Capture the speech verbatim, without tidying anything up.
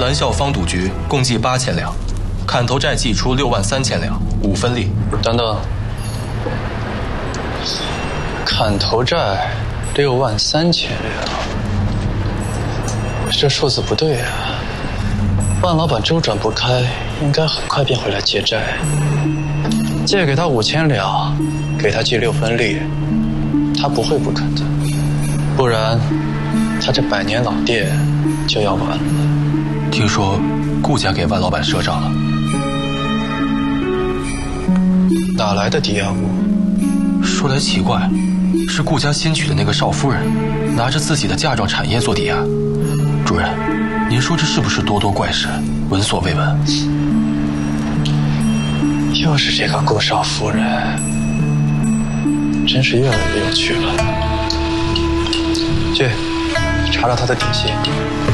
南校方赌局共计八千两，砍头债计出六万三千两，五分利。 等等，砍头债六万三千两，这数字不对啊！万老板周转不开，应该很快便回来结债。借给他五千两，给他记六分利，他不会不肯的，不然他这百年老店就要完了。 听说顾家给万老板赊账了， 哪来的抵押物？ 说来奇怪，是顾家新娶的那个少夫人，拿着自己的嫁妆产业做抵押。主任，您说这是不是多多怪事，闻所未闻？ 又是这个顾少夫人，真是越来越有趣了。去查查她的底细。